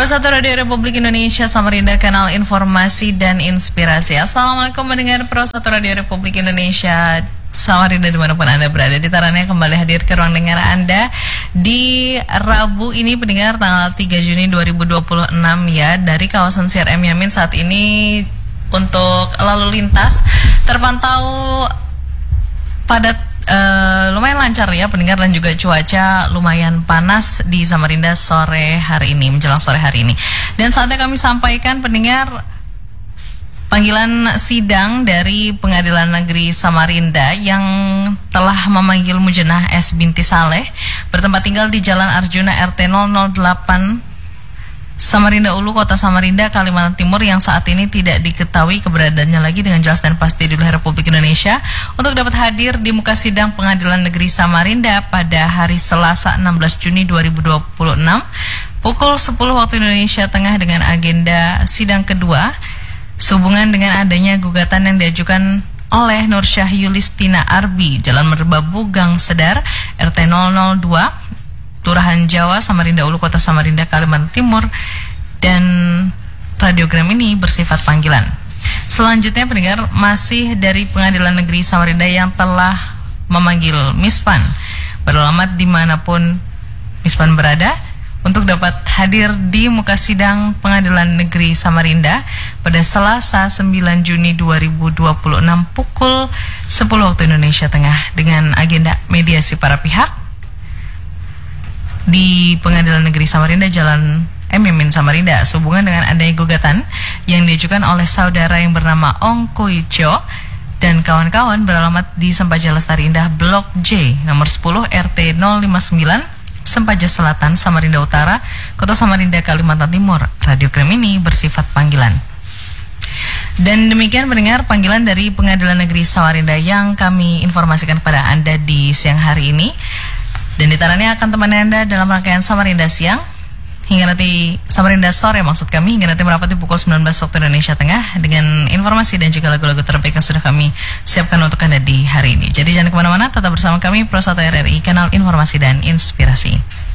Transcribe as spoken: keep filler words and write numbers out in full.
Pro satu Radio Republik Indonesia Samarinda, kanal informasi dan inspirasi. Assalamualaikum mendengar Pro satu Radio Republik Indonesia Samarinda dimanapun Anda berada. Ditarannya kembali hadir ke ruang dengar Anda di Rabu ini, pendengar, tanggal tiga Juni dua ribu dua puluh enam ya. Dari kawasan C R M Yamin saat ini untuk lalu lintas terpantau padat, Uh, lumayan lancar ya pendengar, dan juga cuaca lumayan panas di Samarinda sore hari ini, menjelang sore hari ini. Dan saatnya kami sampaikan pendengar panggilan sidang dari Pengadilan Negeri Samarinda yang telah memanggil Mujenah S. binti Saleh, bertempat tinggal di Jalan Arjuna R T nol nol delapan Samarinda Ulu, Kota Samarinda, Kalimantan Timur, yang saat ini tidak diketahui keberadaannya lagi dengan jelas dan pasti di wilayah Republik Indonesia, untuk dapat hadir di muka sidang Pengadilan Negeri Samarinda pada hari Selasa enam belas Juni dua ribu dua puluh enam pukul sepuluh waktu Indonesia Tengah, dengan agenda sidang kedua sehubungan dengan adanya gugatan yang diajukan oleh Nur Syah-Yulistina Arbi, Jalan Merbabu, Gang Sedar, R T nol nol dua, Kelurahan Jawa, Samarinda Ulu, Kota Samarinda, Kalimantan Timur, dan radiogram ini bersifat panggilan. Selanjutnya pendengar, masih dari Pengadilan Negeri Samarinda yang telah memanggil Mispan, beralamat dimanapun Mispan berada, untuk dapat hadir di muka sidang Pengadilan Negeri Samarinda pada Selasa sembilan Juni dua ribu dua puluh enam pukul sepuluh waktu Indonesia Tengah, dengan agenda mediasi para pihak di Pengadilan Negeri Samarinda, Jalan M. Yamin, Samarinda, sehubungan dengan adanya gugatan yang diajukan oleh saudara yang bernama Ong Koicho dan kawan-kawan, beralamat di Sempaja Lestari Indah, Blok J, nomor sepuluh, R T nol lima sembilan, Sempaja Selatan, Samarinda Utara, Kota Samarinda, Kalimantan Timur. Radiogram ini bersifat panggilan. Dan demikian pendengar panggilan dari Pengadilan Negeri Samarinda yang kami informasikan kepada Anda di siang hari ini. Dan ditarannya akan temani Anda dalam rangkaian Samarinda Siang hingga nanti Samarinda Sore, maksud kami, hingga nanti merapati pukul sembilan belas waktu Indonesia Tengah, dengan informasi dan juga lagu-lagu terbaik yang sudah kami siapkan untuk Anda di hari ini. Jadi jangan kemana-mana, tetap bersama kami Pro satu R R I, kanal informasi dan inspirasi.